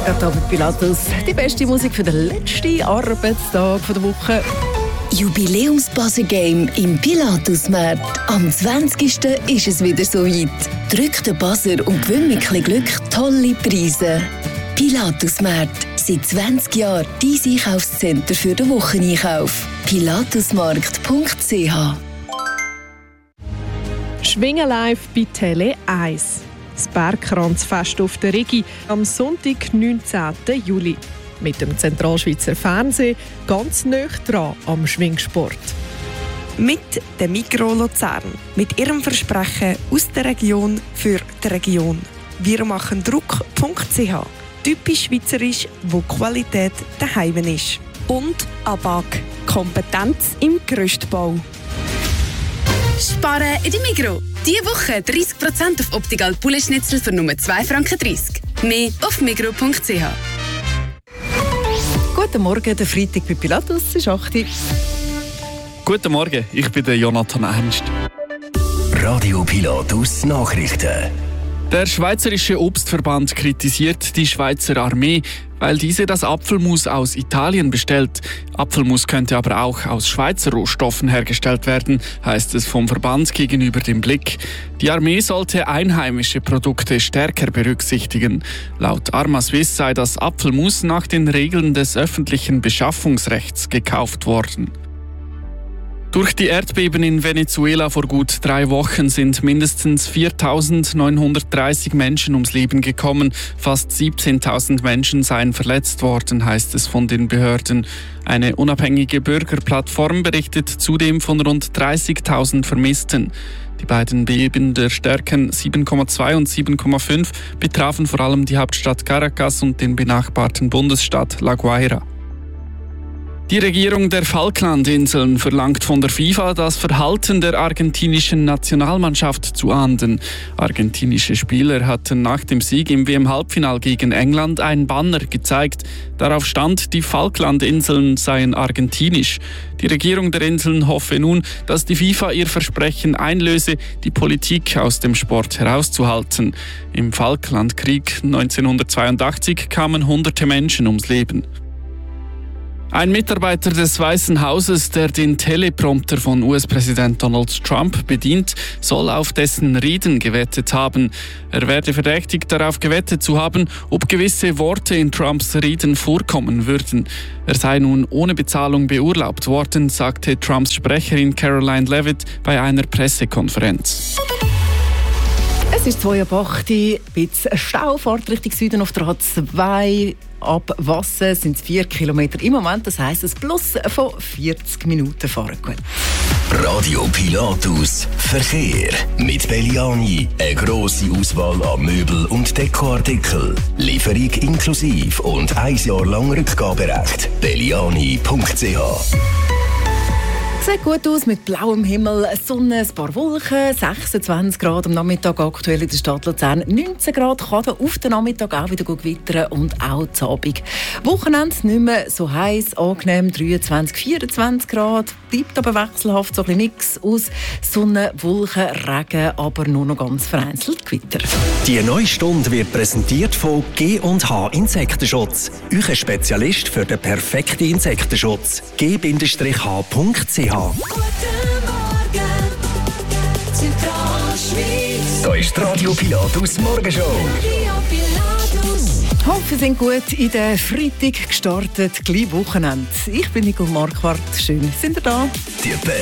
Gerade hier mit Pilatus. Die beste Musik für den letzten Arbeitstag der Woche. Jubiläums-Buzzer-Game im Pilatus-Markt. Am 20. ist es wieder so weit. Drück den Buzzer und gewinn mit ein bisschen Glück tolle Preise. Pilatus-Markt. Seit 20 Jahren dein Einkaufscenter für den Wocheneinkauf. pilatusmarkt.ch. Schwingen live bei Tele 1. Das Bergkranzfest auf der Rigi am Sonntag, 19. Juli. Mit dem Zentralschweizer Fernsehen ganz nah dran am Schwingsport. Mit der Migros Luzern. Mit ihrem Versprechen aus der Region für die Region. Wir machen Druck.ch. Typisch schweizerisch, wo Qualität daheim ist. Und ABAG. Kompetenz im Gerüstbau. Sparen in der Migros. Diese Woche 30% auf Optical Poulet-Schnitzel für nur 2,30 Franken. Mehr auf migros.ch. Guten Morgen, der Freitag bei Pilatus ist 8 Uhr. Guten Morgen, ich bin der Jonathan Ernst. Radio Pilatus Nachrichten. Der Schweizerische Obstverband kritisiert die Schweizer Armee, weil diese das Apfelmus aus Italien bestellt. Apfelmus könnte aber auch aus Schweizer Rohstoffen hergestellt werden, heißt es vom Verband gegenüber dem Blick. Die Armee sollte einheimische Produkte stärker berücksichtigen. Laut Arma Swiss sei das Apfelmus nach den Regeln des öffentlichen Beschaffungsrechts gekauft worden. Durch die Erdbeben in Venezuela vor gut 3 Wochen sind mindestens 4.930 Menschen ums Leben gekommen. Fast 17.000 Menschen seien verletzt worden, heißt es von den Behörden. Eine unabhängige Bürgerplattform berichtet zudem von rund 30.000 Vermissten. Die beiden Beben der Stärken 7,2 und 7,5 betrafen vor allem die Hauptstadt Caracas und den benachbarten Bundesstaat La Guaira. Die Regierung der Falklandinseln verlangt von der FIFA, das Verhalten der argentinischen Nationalmannschaft zu ahnden. Argentinische Spieler hatten nach dem Sieg im WM-Halbfinal gegen England ein Banner gezeigt. Darauf stand, die Falklandinseln seien argentinisch. Die Regierung der Inseln hoffe nun, dass die FIFA ihr Versprechen einlöse, die Politik aus dem Sport herauszuhalten. Im Falklandkrieg 1982 kamen hunderte Menschen ums Leben. Ein Mitarbeiter des Weißen Hauses, der den Teleprompter von US-Präsident Donald Trump bedient, soll auf dessen Reden gewettet haben. Er werde verdächtigt, darauf gewettet zu haben, ob gewisse Worte in Trumps Reden vorkommen würden. Er sei nun ohne Bezahlung beurlaubt worden, sagte Trumps Sprecherin Caroline Leavitt bei einer Pressekonferenz. Es ist 2:08 Uhr, ein bisschen Stau, fährt Richtung Süden auf der A2. Ab Wassen sind es 4 Kilometer im Moment, das heisst, ein Plus von 40 Minuten fahren gut. Radio Pilatus Verkehr. Mit Belliani eine grosse Auswahl an Möbel- und Dekoartikeln. Lieferung inklusive und 1 Jahr lang Rückgaberecht. belliani.ch. Sieht gut aus mit blauem Himmel, Sonne, ein paar Wolken, 26 Grad am Nachmittag aktuell in der Stadt Luzern, 19 Grad, kann auf den Nachmittag auch wieder gewittern und auch zu Abend. Wochenende nicht mehr so heiß, angenehm 23, 24 Grad, bleibt aber wechselhaft, so ein Mix aus Sonne, Wolken, Regen, aber nur noch ganz vereinzelt Gewitter. Die neue Stunde wird präsentiert von G&H Insektenschutz. Euer Spezialist für den perfekten Insektenschutz. g-h.ch. Guten Morgen, Zentralschweiz. Da ist die Radio Pilatus Morgenshow. Radio Pilatus. Hoffe, Sie sind gut in den Freitag gestartet, gleich Wochenende. Ich bin Nicole Marquardt, schön, sind ihr da? Die